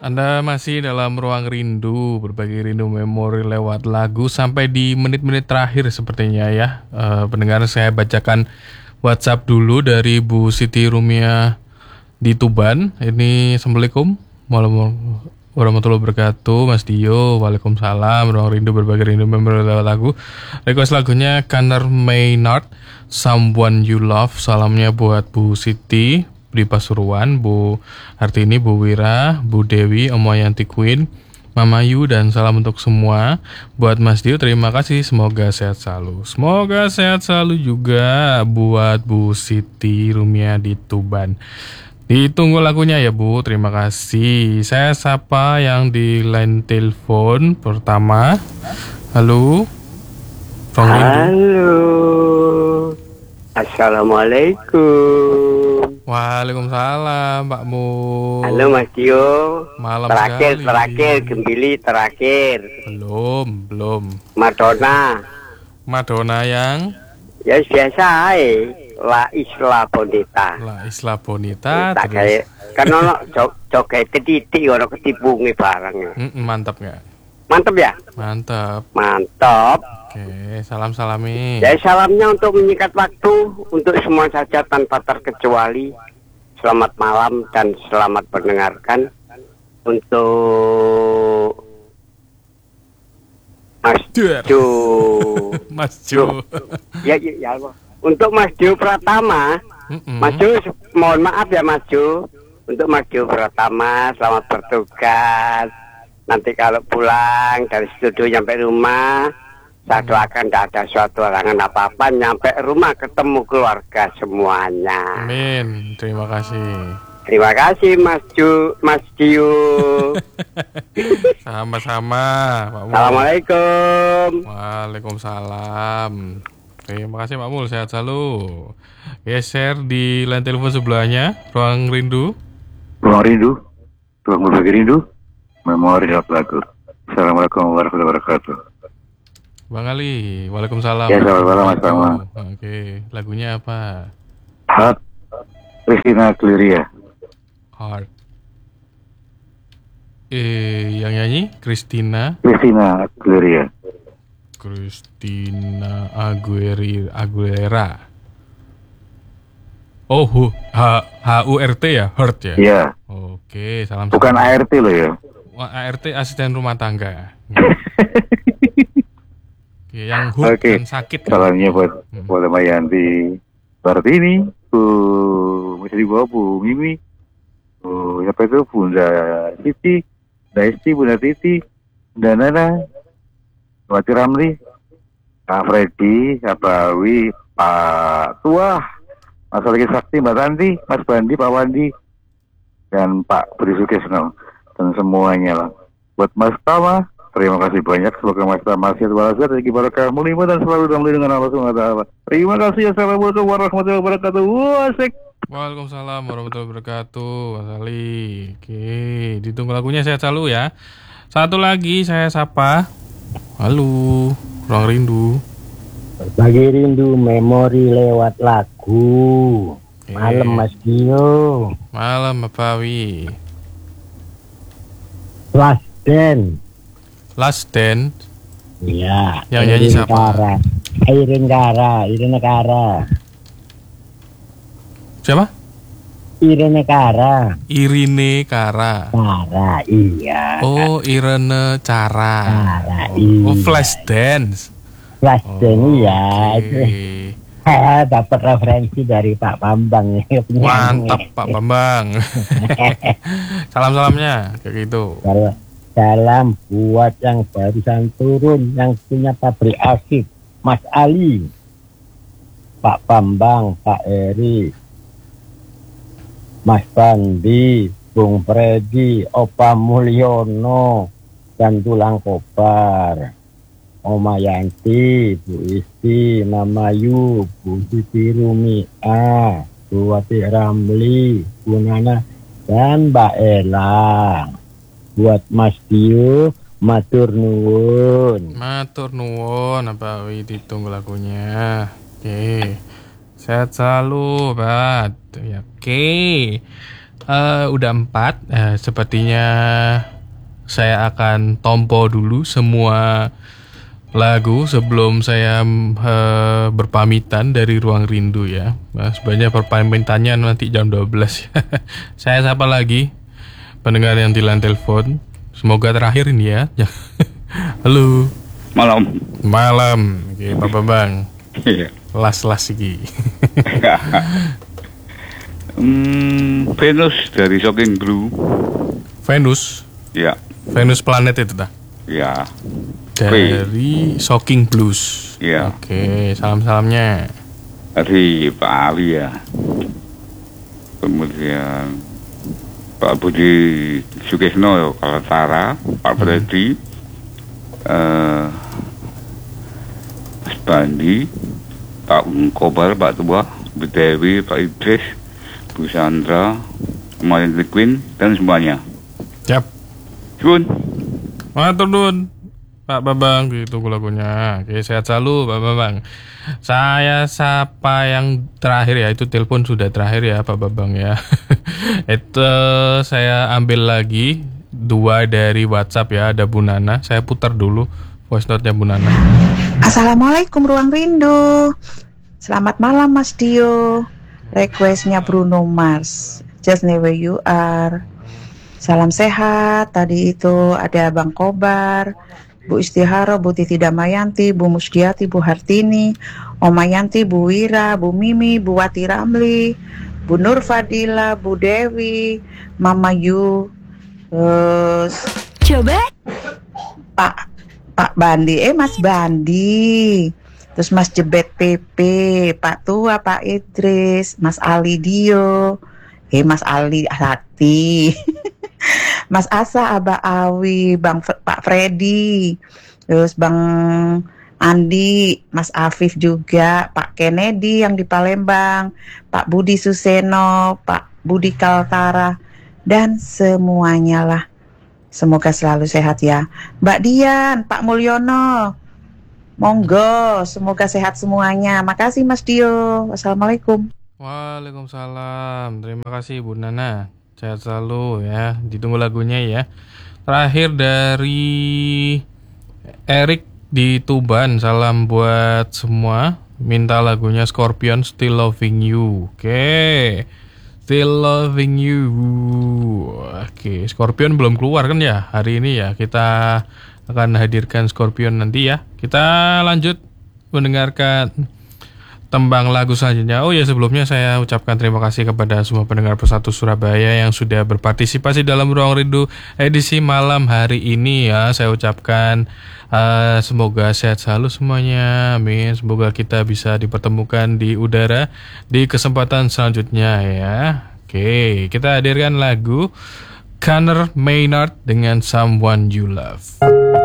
Anda masih dalam ruang rindu, berbagi rindu memori lewat lagu sampai di menit-menit terakhir sepertinya ya. Pendengar, saya bacakan WhatsApp dulu dari Bu Siti Rumia di Tuban. Ini Assalamualaikum warahmatullahi wabarakatuh. Mas Dio, waalaikumsalam. Ruang rindu, berbagi rindu memori lewat lagu. Request lagunya Conor Maynard, Someone You Love. Salamnya buat Bu Siti di Pasuruan, Bu Hartini, Bu Wira, Bu Dewi, Om Wayanti Queen, Mama Yu, dan salam untuk semua. Buat Mas Dio, terima kasih. Semoga sehat selalu. Semoga sehat selalu juga buat Bu Siti Rumia di Tuban. Ditunggu lagunya ya Bu, terima kasih. Saya sapa yang di line telepon pertama. Halo. Halo. Assalamualaikum. Waalaikumsalam, Pak Mu. Halo Mas Dio. Malam terakhir, sekali. Gembili terakhir. Belum. Madonna yang? Ya biasa La Isla Bonita. La Isla Bonita. Tak kayak karena joget ketitik orang ketibungi barang. Mantap nggak? Mantap ya? Mantap. Oke, salam-salami. Ya, salamnya untuk menyingkat waktu untuk semua saja tanpa terkecuali. Selamat malam dan selamat mendengarkan. Untuk Mas Jo. Mas Jo. Ya Allah. Untuk Mas Jo Pratama. Mas Jo, mohon maaf ya Mas Jo. Untuk Mas Jo Pratama, selamat bertugas. Nanti kalau pulang dari studio sampai rumah, saya doakan tidak ada suatu halangan apa-apa, nyampe rumah ketemu keluarga semuanya. Amin. Terima kasih. Terima kasih Mas Dio. Sama-sama, Pak Mul. Assalamualaikum. Waalaikumsalam. Terima kasih Pak Mul, sehat selalu. Geser di line telepon sebelahnya, ruang rindu. Ruang berbagi rindu, memori dalam lagu. Assalamualaikum warahmatullahi wabarakatuh. Bang Ali, waalaikumsalam. Ya, selamat malam Mas Tama. Oke, lagunya apa? Heart, Christina Aguilera. Heart. Yang nyanyi Christina Aguilera. Oh, HURT ya, Heart ya. Iya. Oke, salam. Bukan ART loh ya. ART asisten rumah tangga. Yang hut dan sakit. Salamnya buat Mayanti Bartini, bisa dibawa Bu Mimi, siapa itu Bunda Siti, Daisti, Bunda Titi, Bunda Nana, Wati Ramli, Pak Freddy, Pak Bawi, Pak Tua, Mas Alki Sakti, Mbak Tanti, Mas Bandi, Pak Wandi, dan Pak Budi Sukesno, dan semuanya lah. Buat Mas Tama, terima kasih banyak. Semoga Mas Tama sehat walafiat, rezeki barokah, mulia dan selalu dalam lindungan Allah SWT. Terima kasih. Assalamualaikum warahmatullahi wabarakatuh. Wasik. Waalaikumsalam warahmatullahi wabarakatuh, Mas Ali. Oke, ditunggu lagunya, sehat selalu ya. Satu lagi saya sapa. Halo, ruang rindu. Berbagi rindu memori lewat lagu. Malam Mas Dio. Malam Bapak Wi. Last Dance. Iya. Yang nyanyi siapa? Irene Cara. Siapa? Irene Cara, iya. Oh, Irene Cara. Iya. Oh, Flashdance. Iya. Dapat referensi dari Pak Bambang. Mantap Pak Bambang. Salam-salamnya kayak gitu. Salam buat yang barusan turun, yang punya pabrik asik, Mas Ali, Pak Bambang, Pak Eri, Mas Bandi, Bung Freddy, Opa Mulyono, dan Tulang Kobar, Oma Yanti, Bu Isti, Mama Yu, Bu Siti Rumia, Bu Wati Ramli, Bu Nana, dan Mbak Ella. Buat Mas Dio, matur nuwun. Apa ditunggu lagunya. Oke. Sehat selalu, Bat. Ya, oke. Udah 4. Sepertinya saya akan tompo dulu semua lagu sebelum saya berpamitan dari Ruang Rindu ya. Sebenarnya perpamitannya nanti jam 12. Saya sapa lagi pendengar yang di line telepon. Semoga terakhir ini ya. Halo. Malam. Oke, Pak Bambang. Iya. Las iki. Venus dari Shocking Blue. Venus. Ya. Venus planet itu dah. Ya. Dari Shocking Blues. Ya. Oke, salam-salamnya. Dari Pak Ali ya. Kemudian Pak Budi Sukesno, Kaltara, Pak Freddy, Mas Bandi, Pak Kobar, Pak Tua, Bu Dewi, Pak Idris, Bu Sandra, Mayan Queen, dan semuanya. Siap. Sun. Matur nuwun Pak Bambang, ditunggu lagunya. Oke, sehat selalu Pak Bambang. Saya sapa yang terakhir ya, itu telepon sudah terakhir ya Pak Bambang ya. Itu saya ambil lagi 2 dari WhatsApp ya, ada Bu Nana. Saya putar dulu voice note-nya Bu Nana. Assalamualaikum Ruang Rindu. Selamat malam Mas Dio. Requestnya Bruno Mars, Just Know Where You Are. Salam sehat. Tadi itu ada Bang Kobar, Bu Istiharo, Bu Titi Damayanti, Bu Musdiati, Bu Hartini, Omayanti, Bu Wira, Bu Mimi, Bu Wati Ramli, Bu Nur Fadila, Bu Dewi, Mama Yu, terus coba Pak Bandi, Mas Bandi, terus Mas Jebet PP, Pak Tua, Pak Idris, Mas Ali Dio, Mas Ali Hati, Mas Asa, Abah Awi, Pak Freddy, terus Bang Andi, Mas Afif juga, Pak Kennedy yang di Palembang, Pak Budi Suseno, Pak Budi Kaltara, dan semuanya lah. Semoga selalu sehat ya. Mbak Dian, Pak Mulyono, monggo, semoga sehat semuanya. Makasih Mas Dio. Wassalamualaikum. Waalaikumsalam. Terima kasih Bu Nana. Sehat selalu ya. Ditunggu lagunya ya. Terakhir dari Erik di Tuban. Salam buat semua. Minta lagunya Scorpion, Still Loving You. Oke. Still Loving You. Oke, Scorpion belum keluar kan ya hari ini ya. Kita akan hadirkan Scorpion nanti ya. Kita lanjut mendengarkan tembang lagu selanjutnya. Oh ya, sebelumnya saya ucapkan terima kasih kepada semua pendengar Persatu Surabaya yang sudah berpartisipasi dalam Ruang Rindu edisi malam hari ini ya. Saya ucapkan semoga sehat selalu semuanya. Amin. Semoga kita bisa dipertemukan di udara di kesempatan selanjutnya ya. Oke, kita hadirkan lagu Conor Maynard dengan Someone You Love.